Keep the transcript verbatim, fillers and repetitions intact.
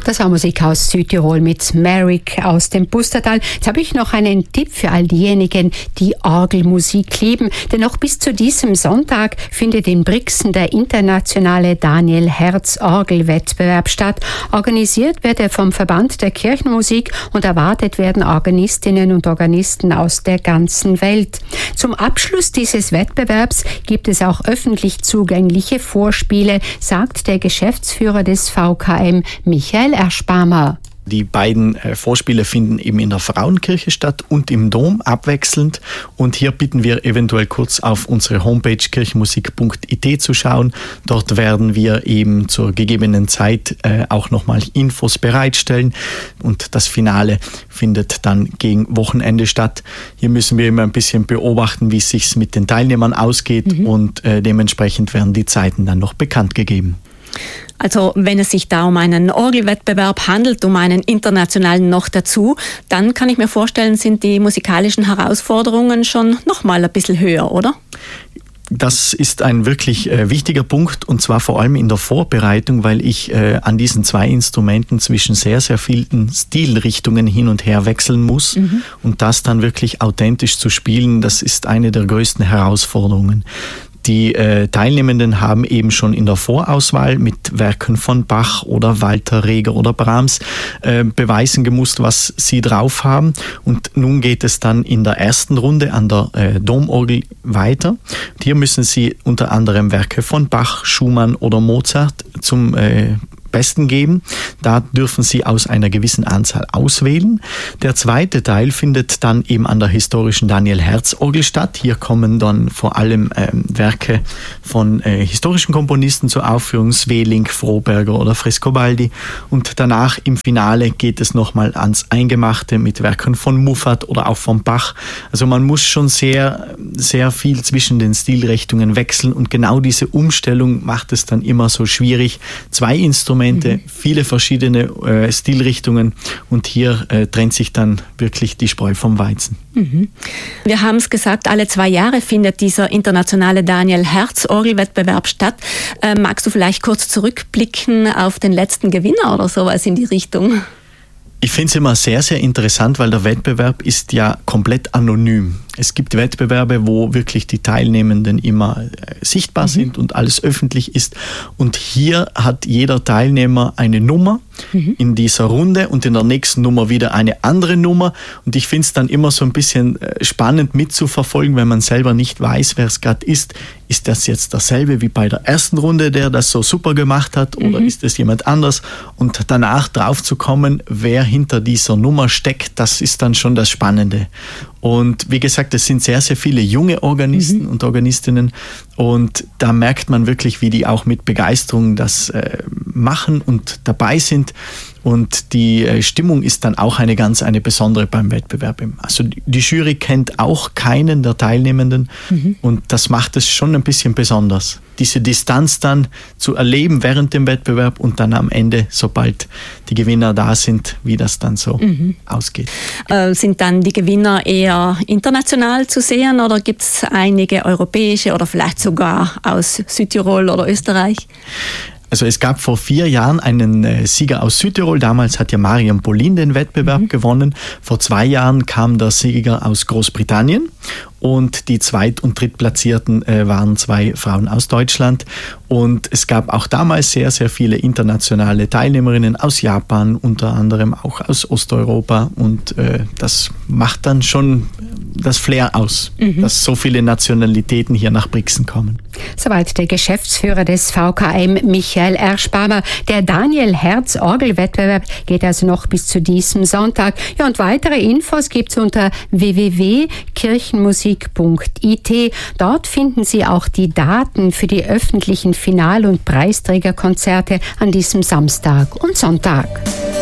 Das war Musik aus Südtirol mit Merrick aus dem Pustertal. Jetzt habe ich noch einen Tipp für all diejenigen, die Orgelmusik lieben. Denn noch bis zu diesem Sonntag findet in Brixen der internationale Daniel Herz Orgelwettbewerb statt. Organisiert wird er vom Verband der Kirchenmusik und erwartet werden Organistinnen und Organisten aus der ganzen Welt. Zum Abschluss dieses Wettbewerbs gibt es auch öffentlich zugängliche Vorspiele, sagt der Geschäftsführer des V K M, Michael Erschbamer. Die beiden äh, Vorspiele finden eben in der Frauenkirche statt und im Dom abwechselnd. Und hier bitten wir eventuell kurz auf unsere Homepage kirchenmusik punkt I T zu schauen. Dort werden wir eben zur gegebenen Zeit äh, auch nochmal Infos bereitstellen. Und das Finale findet dann gegen Wochenende statt. Hier müssen wir immer ein bisschen beobachten, wie es sich mit den Teilnehmern ausgeht. Mhm. Und äh, dementsprechend werden die Zeiten dann noch bekannt gegeben. Also wenn es sich da um einen Orgelwettbewerb handelt, um einen internationalen noch dazu, dann kann ich mir vorstellen, sind die musikalischen Herausforderungen schon noch mal ein bisschen höher, oder? Das ist ein wirklich äh, wichtiger Punkt und zwar vor allem in der Vorbereitung, weil ich äh, an diesen zwei Instrumenten zwischen sehr, sehr vielen Stilrichtungen hin und her wechseln muss. Mhm. Und das dann wirklich authentisch zu spielen, das ist eine der größten Herausforderungen. Die äh, Teilnehmenden haben eben schon in der Vorauswahl mit Werken von Bach oder Walter Reger oder Brahms äh, beweisen gemusst, was sie drauf haben. Und nun geht es dann in der ersten Runde an der äh, Domorgel weiter. Und hier müssen sie unter anderem Werke von Bach, Schumann oder Mozart zum äh, Besten geben. Da dürfen Sie aus einer gewissen Anzahl auswählen. Der zweite Teil findet dann eben an der historischen Daniel Herz Orgel statt. Hier kommen dann vor allem ähm, Werke von äh, historischen Komponisten zur Aufführung, Sweelinck, Froberger oder Frescobaldi. Und danach im Finale geht es nochmal ans Eingemachte mit Werken von Muffat oder auch von Bach. Also man muss schon sehr, sehr viel zwischen den Stilrichtungen wechseln und genau diese Umstellung macht es dann immer so schwierig. Zwei Instrumente, Mhm. viele verschiedene äh, Stilrichtungen und hier äh, trennt sich dann wirklich die Spreu vom Weizen. Mhm. Wir haben es gesagt, alle zwei Jahre findet dieser internationale Daniel Herz Orgelwettbewerb statt. Äh, magst du vielleicht kurz zurückblicken auf den letzten Gewinner oder sowas in die Richtung? Ich finde es immer sehr, sehr interessant, weil der Wettbewerb ist ja komplett anonym. Es gibt Wettbewerbe, wo wirklich die Teilnehmenden immer äh, sichtbar mhm. sind und alles öffentlich ist. Und hier hat jeder Teilnehmer eine Nummer mhm. in dieser Runde und in der nächsten Nummer wieder eine andere Nummer. Und ich finde es dann immer so ein bisschen äh, spannend mitzuverfolgen, wenn man selber nicht weiß, wer es gerade ist. Ist das jetzt dasselbe wie bei der ersten Runde, der das so super gemacht hat, oder mhm. ist es jemand anders? Und danach drauf zu kommen, wer hinter dieser Nummer steckt, das ist dann schon das Spannende. Und wie gesagt, es sind sehr, sehr viele junge Organisten mhm. und Organistinnen und da merkt man wirklich, wie die auch mit Begeisterung das äh, machen und dabei sind. Und die äh, Stimmung ist dann auch eine ganz eine besondere beim Wettbewerb. Also die, die Jury kennt auch keinen der Teilnehmenden mhm. und das macht es schon ein bisschen besonders. Diese Distanz dann zu erleben während dem Wettbewerb und dann am Ende, sobald die Gewinner da sind, wie das dann so mhm. ausgeht. Äh, sind dann die Gewinner eher international zu sehen oder gibt es einige europäische oder vielleicht sogar aus Südtirol oder Österreich? Also es gab vor vier Jahren einen äh, Sieger aus Südtirol. Damals hat ja Mariam Polin den Wettbewerb mhm. gewonnen. Vor zwei Jahren kam der Sieger aus Großbritannien und die Zweit- und Drittplatzierten äh, waren zwei Frauen aus Deutschland. Und es gab auch damals sehr, sehr viele internationale Teilnehmerinnen aus Japan, unter anderem auch aus Osteuropa. Und äh, das macht dann schon das Flair aus, mhm. dass so viele Nationalitäten hier nach Brixen kommen. Soweit der Geschäftsführer des V K M, Michael Erschbamer. Der Daniel Herz Orgelwettbewerb geht also noch bis zu diesem Sonntag. Ja, und weitere Infos gibt's unter w w w punkt kirchenmusik punkt I T. Dort finden Sie auch die Daten für die öffentlichen Final- und Preisträgerkonzerte an diesem Samstag und Sonntag.